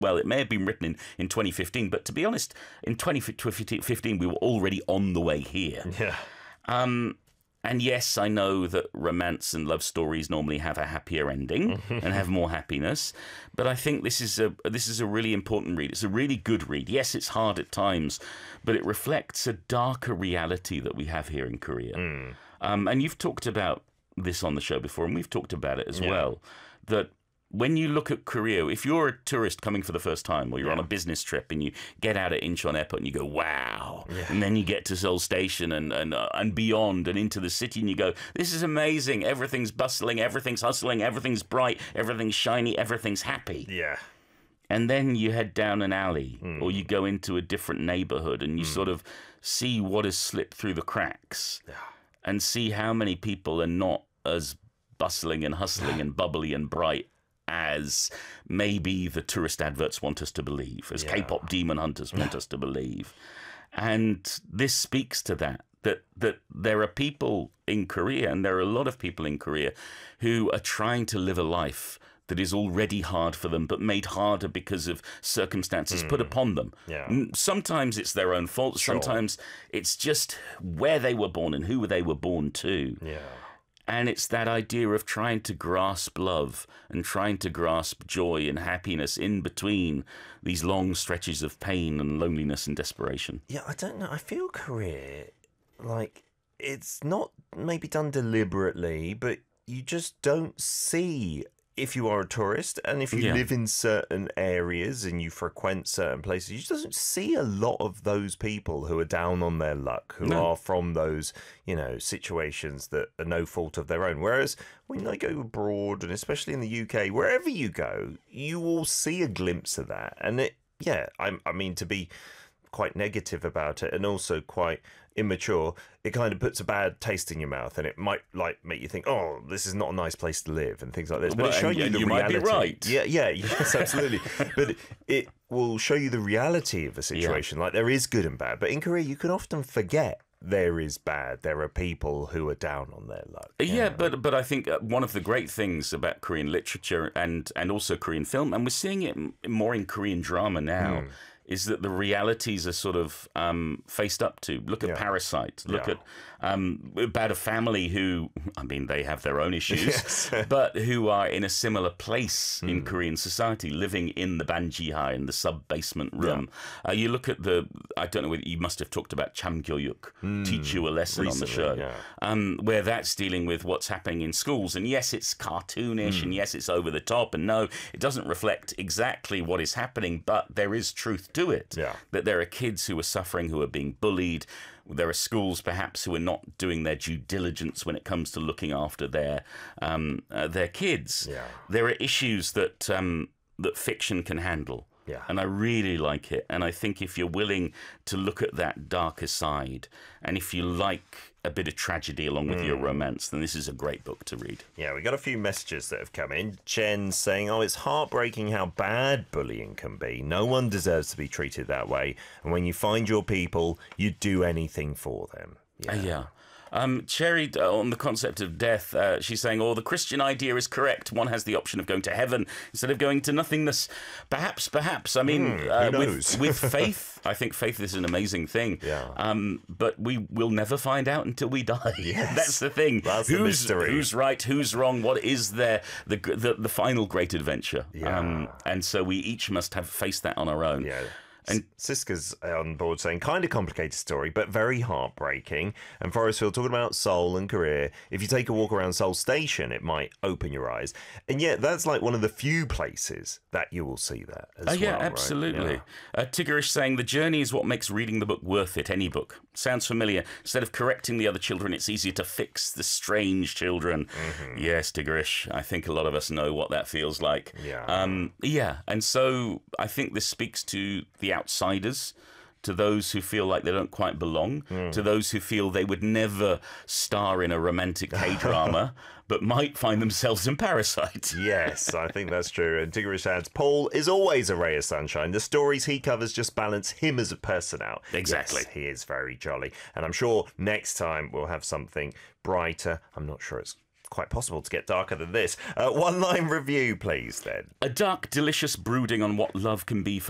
well, it may have been written in 2015, but to be honest, in 2015 we were already on the way here. Yeah. And yes, I know that romance and love stories normally have a happier ending and have more happiness, but I think this is a really important read. It's a really good read. Yes, it's hard at times, but it reflects a darker reality that we have here in Korea. And you've talked about this on the show before, and we've talked about it as well, that when you look at Korea, if you're a tourist coming for the first time, or you're on a business trip and you get out at Incheon Airport and you go, wow, and then you get to Seoul Station and beyond and into the city and you go, this is amazing, everything's bustling, everything's hustling, everything's bright, everything's shiny, everything's happy. Yeah. And then you head down an alley or you go into a different neighborhood and you sort of see what has slipped through the cracks and see how many people are not as bustling and hustling and bubbly and bright as maybe the tourist adverts want us to believe, as K-pop demon hunters want us to believe. And this speaks to that there are people in Korea, and there are a lot of people in Korea, who are trying to live a life that is already hard for them, but made harder because of circumstances put upon them. Sometimes it's their own fault. Sometimes it's just where they were born and who they were born to. And it's that idea of trying to grasp love and trying to grasp joy and happiness in between these long stretches of pain and loneliness and desperation. Yeah, I don't know. I feel Korea, like, it's not maybe done deliberately, but you just don't see, if you are a tourist and if you live in certain areas and you frequent certain places, you just don't see a lot of those people who are down on their luck, who are from those, you know, situations that are no fault of their own. Whereas when they go abroad, and especially in the UK, wherever you go, you will see a glimpse of that. And I mean, to be quite negative about it and also quite immature, it kind of puts a bad taste in your mouth, and it might like make you think, oh, this is not a nice place to live and things like this. But it's showing you the reality. Might be right. Yes, absolutely. But it will show you the reality of a situation. Like, there is good and bad. But in Korea, you can often forget there is bad. There are people who are down on their luck. But I think one of the great things about Korean literature and also Korean film, and we're seeing it more in Korean drama now, is that the realities are sort of faced up to. Look at Parasite. Look at about a family who, I mean, they have their own issues, but who are in a similar place in Korean society, living in the banjihye, in the sub-basement room. You look at I don't know whether you must have talked about Chamgyoyuk, Teach You a Lesson recently, on the show, where that's dealing with what's happening in schools. And yes, it's cartoonish, and yes, it's over the top, and no, it doesn't reflect exactly what is happening, but there is truth to it, that there are kids who are suffering, who are being bullied. There are schools perhaps who are not doing their due diligence when it comes to looking after their kids. There are issues that that fiction can handle. And I really like it. And I think if you're willing to look at that darker side, and if you like a bit of tragedy along with your romance, then this is a great book to read. Yeah, we got a few messages that have come in. Jen saying, oh, it's heartbreaking how bad bullying can be. No one deserves to be treated that way. And when you find your people, you do anything for them. Cherry, on the concept of death, she's saying, the Christian idea is correct. One has the option of going to heaven instead of going to nothingness. Perhaps. I mean, with faith, I think faith is an amazing thing. But we will never find out until we die. That's the thing. That's the mystery. Who's right? Who's wrong? What is the final great adventure? And so we each must have faced that on our own. And Siska's on board saying, kind of complicated story, but very heartbreaking. And Forestfield talking about Seoul and Korea. If you take a walk around Seoul Station, it might open your eyes. And yet, that's like one of the few places that you will see that as well. Yeah, absolutely. Right? Tiggerish saying, the journey is what makes reading the book worth it, any book. Sounds familiar. Instead of correcting the other children, it's easier to fix the strange children. Yes, Tiggerish, I think a lot of us know what that feels like. And so I think this speaks to the outsiders, to those who feel like they don't quite belong, to those who feel they would never star in a romantic K-drama, but might find themselves in Parasite. Yes, I think that's true. And Tiggerish adds, Paul is always a ray of sunshine. The stories he covers just balance him as a person out. Exactly. Yes, he is very jolly. And I'm sure next time we'll have something brighter. I'm not sure it's quite possible to get darker than this. One-line review, please, then. A dark, delicious brooding on what love can be for